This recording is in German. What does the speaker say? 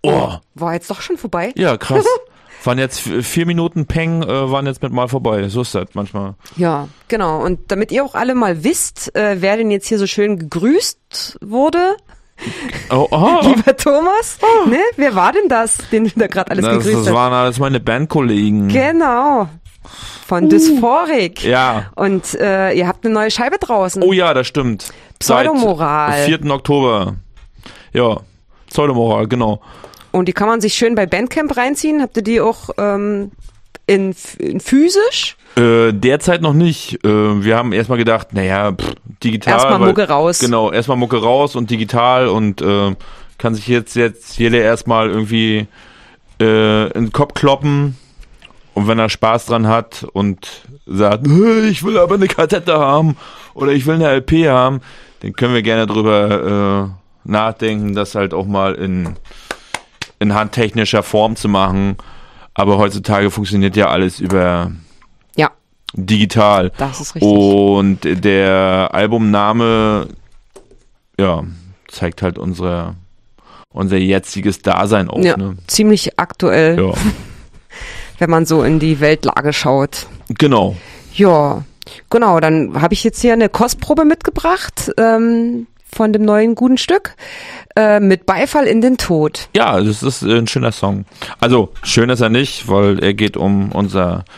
War jetzt doch schon vorbei. Ja, krass. Waren jetzt 4 Minuten Peng, waren jetzt mit mal vorbei. So ist das manchmal. Ja, genau. Und damit ihr auch alle mal wisst, wer denn jetzt hier so schön gegrüßt wurde, lieber Thomas, ne? Wer war denn das, den du da gerade alles gegrüßt hast? Das waren alles meine Bandkollegen. Genau. Von Dysphorik. Ja. Und ihr habt eine neue Scheibe draußen. Oh ja, das stimmt. Pseudomoral. Seit 4. Oktober. Ja, Pseudomoral, genau. Und die kann man sich schön bei Bandcamp reinziehen. Habt ihr die auch in physisch? Derzeit noch nicht. Wir haben erstmal gedacht, digital. Erstmal Mucke raus. Genau, erstmal Mucke raus und digital und kann sich jetzt jeder erstmal irgendwie in den Kopf kloppen. Und wenn er Spaß dran hat und sagt, ich will aber eine Kassette haben oder ich will eine LP haben, dann können wir gerne drüber nachdenken, das halt auch mal in handtechnischer Form zu machen. Aber heutzutage funktioniert ja alles über digital. Das ist richtig. Und der Albumname zeigt halt unser jetziges Dasein auf. Ja, ne? Ziemlich aktuell, Ja. wenn man so in die Weltlage schaut. Genau. Ja, genau. Dann habe ich jetzt hier eine Kostprobe mitgebracht von dem neuen guten Stück mit Beifall in den Tod. Ja, das ist ein schöner Song. Also, schön ist er nicht, weil er geht um unser